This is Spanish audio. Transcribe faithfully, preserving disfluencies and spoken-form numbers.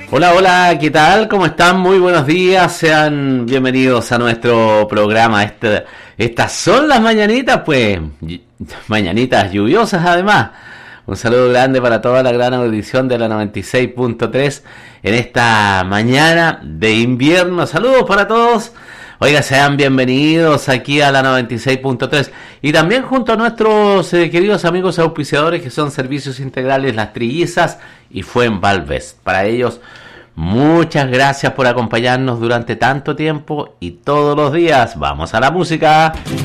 Hola, hola, ¿qué tal? ¿Cómo están? Muy buenos días, sean bienvenidos a nuestro programa. Este, estas son las mañanitas, pues, y- mañanitas lluviosas además. Un saludo grande para toda la gran audición de la noventa y seis punto tres en esta mañana de invierno. Saludos para todos. Oiga, sean bienvenidos aquí a la noventa y seis punto tres y también junto a nuestros eh, queridos amigos auspiciadores que son Servicios Integrales Las Trillizas y Fuenvalves. Para ellos, muchas gracias por acompañarnos durante tanto tiempo y todos los días. Vamos a la música.